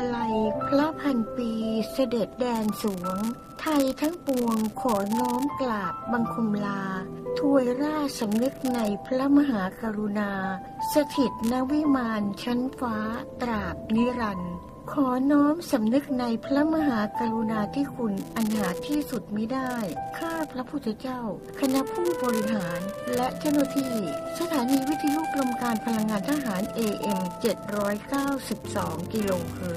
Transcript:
ลัยพระพันปีเสด็จแดนสวงไทยทั้งปวงขอน้อมกราบบังคมลาถวยราชสำนึกในพระมหากรุณาสถิตณวิมานชั้นฟ้าตราบนิรันดร์ขอน้อมสำนึกในพระมหากรุณาธิคุณอันหาที่สุดมิได้ข้าพระพุทธเจ้าคณะผู้บริหารและเจ้าหน้าที่สถานีวิทยุกรมการพลังงานทหาร AM 792 กิโลเฮิรตซ์